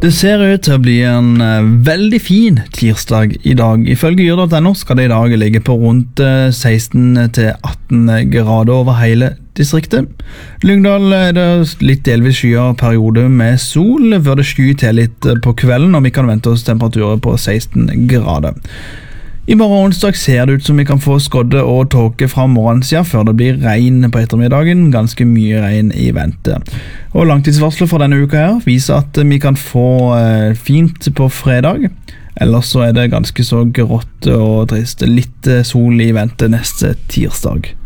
Det ser ut til å bli en veldig fin tirsdag i dag. Ifølge yr.no skal det i dag ligge på rundt 16-18 grader over hele distriktet. Lyngdal er det litt delvis skyer periode med sol, før det skyter til litt på kvelden, og vi kan vente oss temperaturer på 16 grader. I morgen onsdag ser det ut som vi kan få skodde og tåke fra morgensiden før det blir regn på ettermiddagen, ganske mye regn i vente. Og langtidsvarslet for denne uka her viser at vi kan få fint på fredag, ellers så er det ganske så grått og trist, litt sol i vente neste tirsdag.